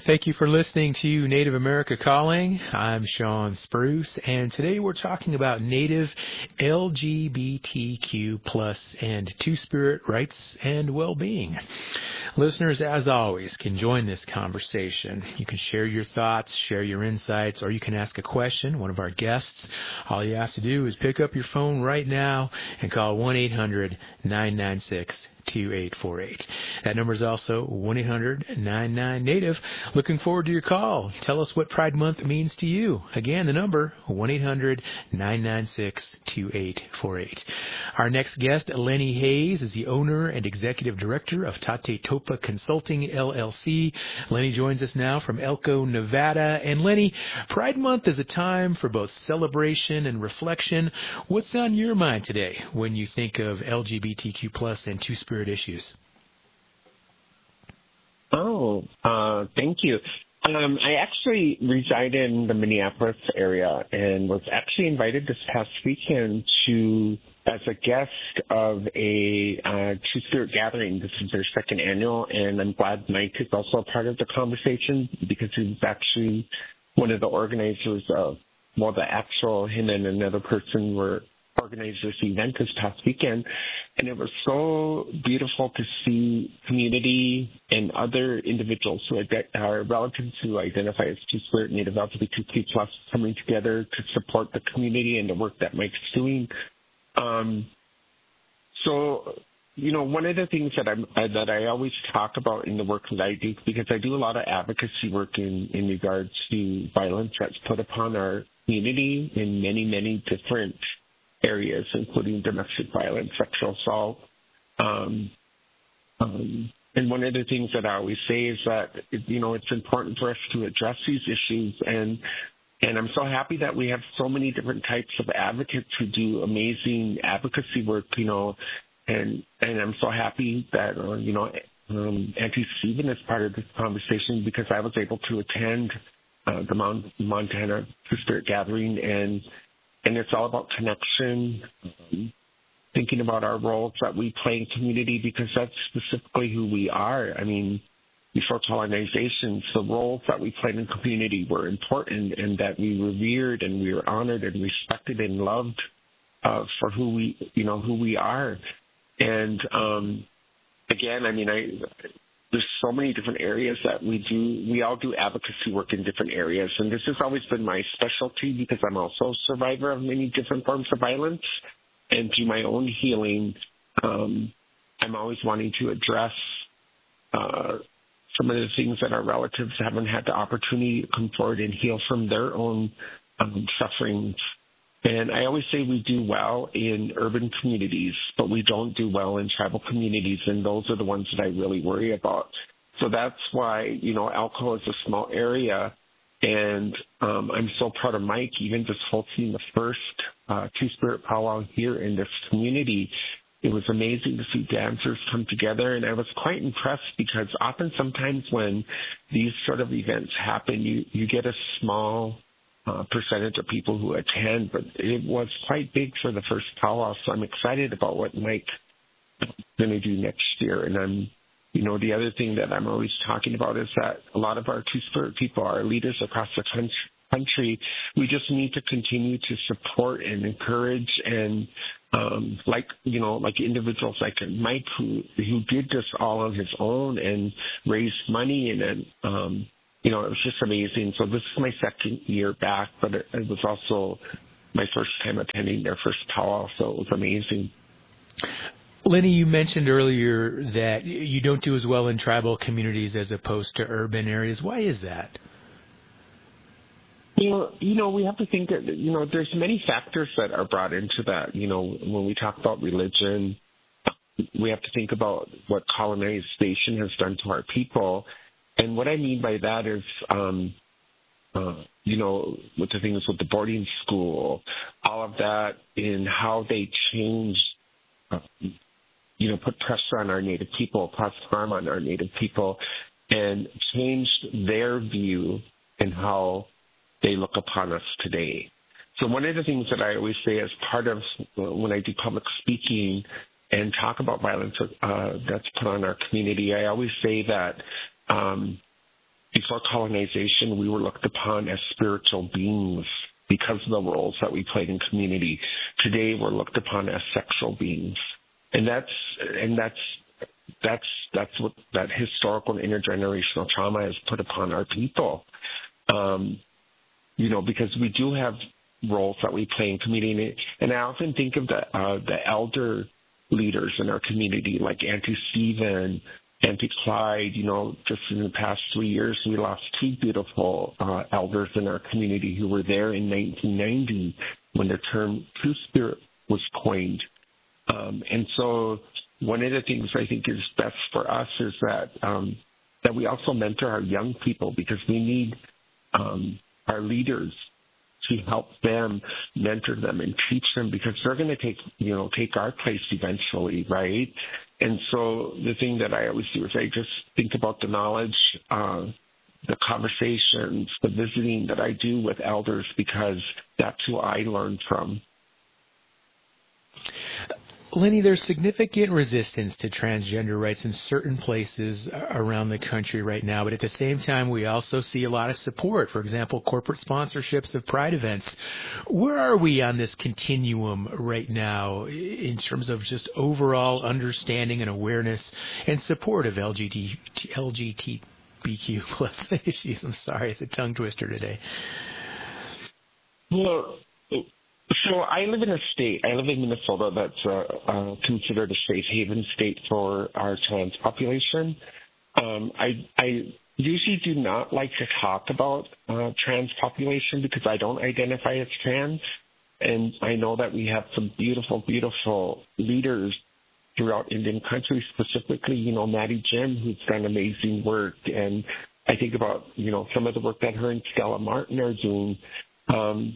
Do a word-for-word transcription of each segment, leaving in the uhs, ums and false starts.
Thank you for listening to Native America Calling. I'm Sean Spruce, and today we're talking about Native L G B T Q plus and Two-Spirit rights and well-being. Listeners, as always, can join this conversation. You can share your thoughts, share your insights, or you can ask a question, one of our guests. All you have to do is pick up your phone right now and call one eight hundred nine nine six two eight four eight. That number is also one eight hundred nine nine Native. Looking forward to your call. Tell us what Pride Month means to you. Again, the number one eight hundred nine nine six two eight four eight. Our next guest, Lenny Hayes, is the owner and executive director of Tate Topa Consulting, L L C. Lenny joins us now from Elko, Nevada. And Lenny, Pride Month is a time for both celebration and reflection. What's on your mind today when you think of L G B T Q plus and Two-Spirit issues? Oh, uh, thank you. Um, I actually reside in the Minneapolis area and was actually invited this past weekend to as a guest of a uh, Two-Spirit gathering. This is their second annual, and I'm glad Mike is also a part of the conversation because he was actually one of the organizers of, well, the actual, him and another person were organized this event this past weekend, and it was so beautiful to see community and other individuals who are relatives who identify as Two-Spirit, Native L G B T Q plus, coming together to support the community and the work that Mike's doing. Um, so, you know, one of the things that I'm uh, that I always talk about in the work that I do, because I do a lot of advocacy work in in regards to violence that's put upon our community in many many different areas, including domestic violence, sexual assault. Um, um, and one of the things that I always say is that, you know, it's important for us to address these issues. And and I'm so happy that we have so many different types of advocates who do amazing advocacy work, you know, and, and I'm so happy that, uh, you know, um, Auntie Stephen is part of this conversation because I was able to attend uh, the Mount Montana Two-Spirit gathering, and And it's all about connection, um, thinking about our roles that we play in community, because that's specifically who we are. I mean, before colonization, the roles that we played in community were important, and that we revered and we were honored and respected and loved uh, for who we, you know, who we are. And um, again, I mean, I. There's so many different areas that we do. We all do advocacy work in different areas, and this has always been my specialty because I'm also a survivor of many different forms of violence. And through my own healing, um, I'm always wanting to address uh, some of the things that our relatives haven't had the opportunity to come forward and heal from their own um, sufferings. And I always say we do well in urban communities, but we don't do well in tribal communities, and those are the ones that I really worry about. So that's why, you know, Elko is a small area, and um, I'm so proud of Mike, even just hosting the first uh, Two-Spirit powwow here in this community. It was amazing to see dancers come together, and I was quite impressed because often sometimes when these sort of events happen, you, you get a small Uh, percentage of people who attend, but it was quite big for the first powwow, so I'm excited about what Mike's going to do next year. And I'm, you know, the other thing that I'm always talking about is that a lot of our Two-Spirit people are leaders across the country. We just need to continue to support and encourage, and um, like, you know, like individuals like Mike who who did this all on his own and raised money, and then um, you know, it was just amazing. So this is my second year back, but it, it was also my first time attending their first powwow, so it was amazing. Lenny, you mentioned earlier that you don't do as well in tribal communities as opposed to urban areas. Why is that? You know, you know, we have to think that, you know, there's many factors that are brought into that. You know, when we talk about religion, we have to think about what colonization has done to our people. And what I mean by that is, um, uh, you know, with the things with the boarding school, all of that, in how they change, uh, you know, put pressure on our Native people, caused harm on our Native people, and changed their view and how they look upon us today. So one of the things that I always say as part of when I do public speaking and talk about violence uh, that's put on our community, I always say that um, before colonization, we were looked upon as spiritual beings because of the roles that we played in community. Today, we're looked upon as sexual beings, and that's and that's that's that's what that historical and intergenerational trauma has put upon our people. Um, you know, because we do have roles that we play in community, and I often think of the uh, the elder leaders in our community, like Auntie Stephen, Auntie Clyde. You know, just in the past three years, we lost two beautiful uh, elders in our community who were there in nineteen ninety when the term Two-Spirit was coined. Um, and so one of the things I think is best for us is that um, that we also mentor our young people, because we need um, our leaders to help them, mentor them, and teach them, because they're going to take, you know, take our place eventually, right? And so the thing that I always do is I just think about the knowledge, uh, the conversations, the visiting that I do with elders, because that's who I learn from. Lenny, there's significant resistance to transgender rights in certain places around the country right now, but at the same time, we also see a lot of support. For example, corporate sponsorships of pride events. Where are we on this continuum right now in terms of just overall understanding and awareness and support of L G B T Q plus issues? I'm sorry, it's a tongue twister today. Well, So I live in a state, I live in Minnesota that's uh, uh, considered a safe haven state for our trans population. Um, I, I usually do not like to talk about uh, trans population because I don't identify as trans. And I know that we have some beautiful, beautiful leaders throughout Indian country, specifically, you know, Maddie Jim, who's done amazing work. And I think about, you know, some of the work that her and Stella Martin are doing. Um,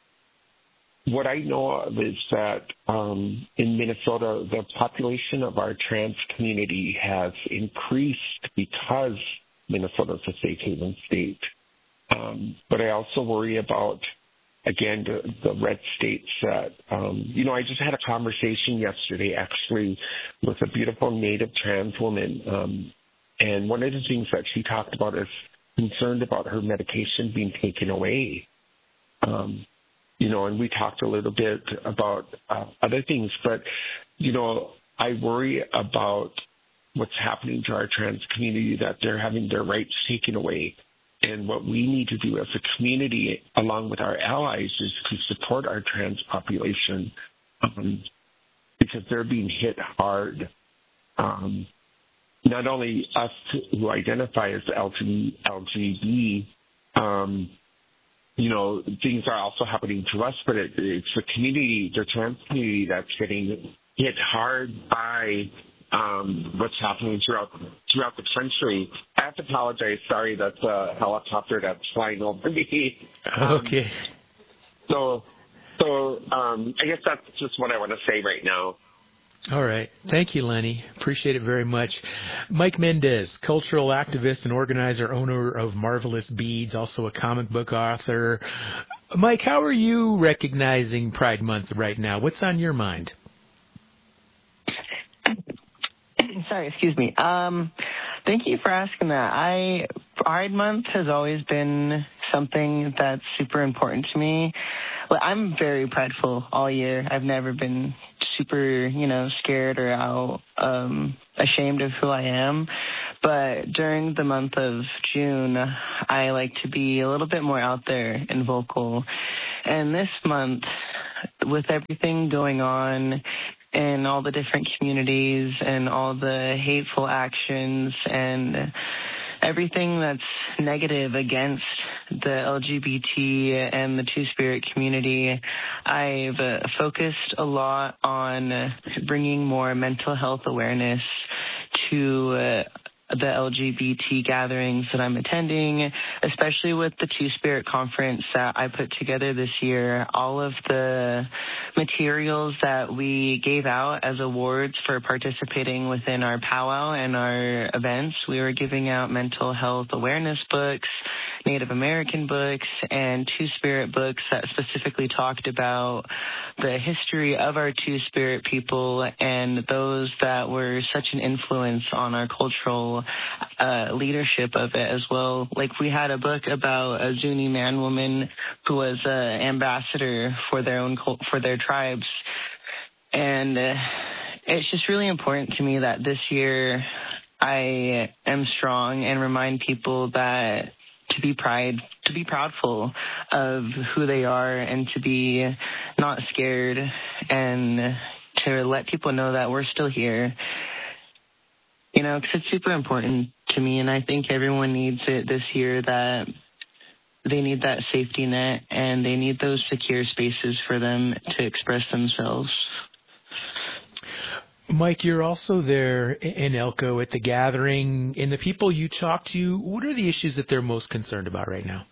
What I know of is that um, in Minnesota, the population of our trans community has increased because Minnesota's a safe haven state. Um, but I also worry about, again, the, the red states that, um, you know, I just had a conversation yesterday, actually, with a beautiful Native trans woman. Um, and one of the things that she talked about is concerned about her medication being taken away. Um, You know, and we talked a little bit about uh, other things, but, you know, I worry about what's happening to our trans community, that they're having their rights taken away. And what we need to do as a community, along with our allies, is to support our trans population um, because they're being hit hard. Um, not only us who identify as L G B, um, you know, things are also happening to us, but it, it's the community, the trans community, that's getting hit hard by um, what's happening throughout throughout the country. I have to apologize. Sorry, that's a helicopter that's flying over me. Okay. Um, so, so um, I guess that's just what I want to say right now. All right. Thank you, Lenny. Appreciate it very much. Mike Mendez, cultural activist and organizer, owner of Marvelous Beads, also a comic book author. Mike, how are you recognizing Pride Month right now? What's on your mind? Sorry, excuse me. Um, thank you for asking that. I Pride Month has always been something that's super important to me. Well, I'm very prideful all year. I've never been super, you know, scared or out, um, ashamed of who I am. But during the month of June, I like to be a little bit more out there and vocal. And this month, with everything going on in all the different communities and all the hateful actions and everything that's negative against the L G B T and the Two-Spirit community, I've uh, focused a lot on bringing more mental health awareness to uh, the L G B T gatherings that I'm attending, especially with the Two-Spirit conference that I put together this year. All of the materials that we gave out as awards for participating within our powwow and our events, we were giving out mental health awareness books, Native American books and Two-Spirit books that specifically talked about the history of our Two-Spirit people and those that were such an influence on our cultural uh, leadership of it as well. Like, we had a book about a Zuni man woman who was an ambassador for their own cult, for their tribes. And uh, it's just really important to me that this year I am strong and remind people that to be pride, to be proudful of who they are and to be not scared and to let people know that we're still here. You know, because it's super important to me, and I think everyone needs it this year, that they need that safety net and they need those secure spaces for them to express themselves. Mike, you're also there in Elko at the gathering, and the people you talk to, what are the issues that they're most concerned about right now?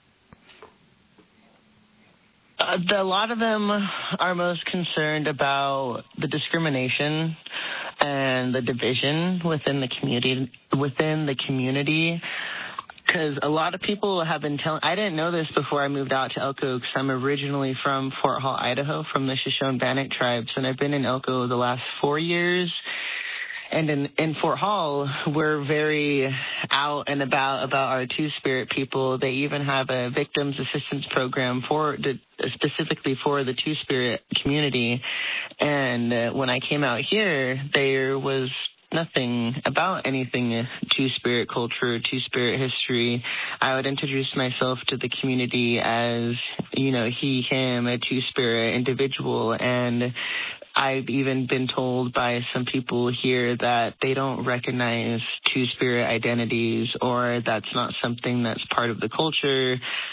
Uh, the, a lot of them are most concerned about the discrimination and the division within the community, within the community. Because a lot of people have been telling, I didn't know this before I moved out to Elko, because I'm originally from Fort Hall, Idaho, from the Shoshone-Bannock tribes, and I've been in Elko the last four years. And in, in Fort Hall, we're very out and about about our Two-Spirit people. They even have a victims assistance program for the, specifically for the Two-Spirit community. And uh, when I came out here, there was nothing about anything Two-Spirit culture, Two-Spirit history. I would introduce myself to the community as, you know, he, him, a Two-Spirit individual. And I've even been told by some people here that they don't recognize Two-Spirit identities, or that's not something that's part of the culture.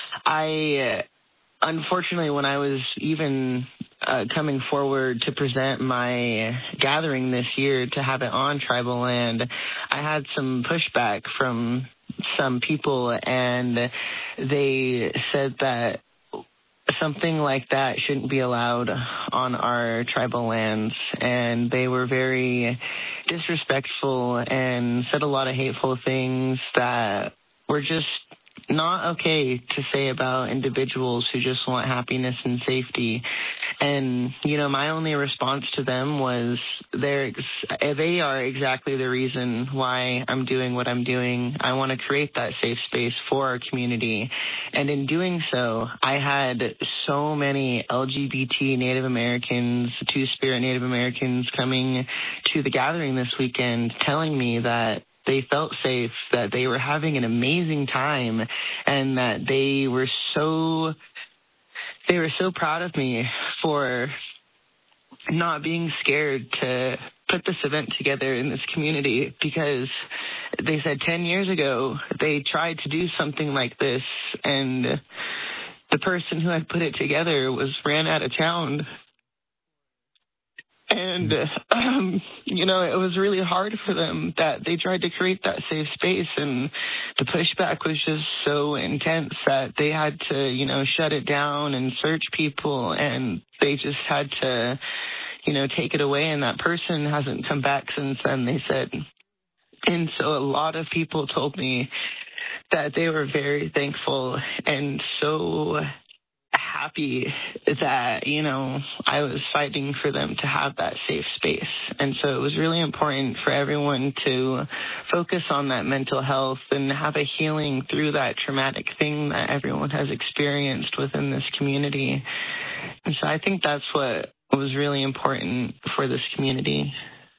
I, unfortunately, when I was even uh, coming forward to present my gathering this year to have it on tribal land, I had some pushback from some people, and they said that something like that shouldn't be allowed on our tribal lands. And they were very disrespectful and said a lot of hateful things that were just not okay to say about individuals who just want happiness and safety. And, you know, my only response to them was they're, they are exactly the reason why I'm doing what I'm doing. I want to create that safe space for our community. And in doing so, I had so many L G B T Native Americans, Two-Spirit Native Americans coming to the gathering this weekend telling me that they felt safe, that they were having an amazing time, and that they were so they were so proud of me for not being scared to put this event together in this community, because they said ten years ago they tried to do something like this, and the person who had put it together was ran out of town. And, um, you know, it was really hard for them that they tried to create that safe space, and the pushback was just so intense that they had to, you know, shut it down and search people, and they just had to, you know, take it away, and that person hasn't come back since then, they said. And so a lot of people told me that they were very thankful and so happy that, you know, I was fighting for them to have that safe space. And so it was really important for everyone to focus on that mental health and have a healing through that traumatic thing that everyone has experienced within this community. And so I think that's what was really important for this community.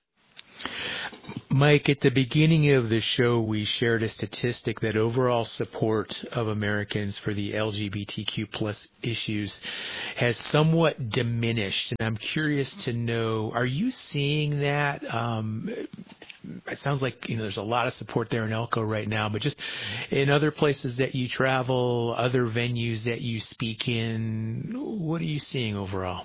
Mike, at the beginning of the show, we shared a statistic that overall support of Americans for the L G B T Q plus issues has somewhat diminished. And I'm curious to know, are you seeing that? Um, it sounds like, you know, there's a lot of support there in Elko right now, but just in other places that you travel, other venues that you speak in, what are you seeing overall?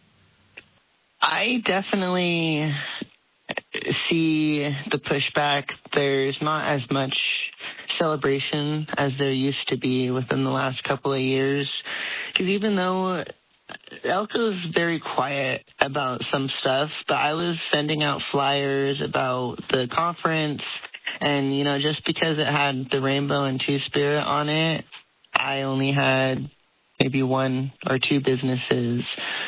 I definitely see the pushback. There's not as much celebration as there used to be within the last couple of years. Because even though Elko's very quiet about some stuff, but I was sending out flyers about the conference And, you know, just because it had the rainbow and Two-Spirit on it, I only had maybe one or two businesses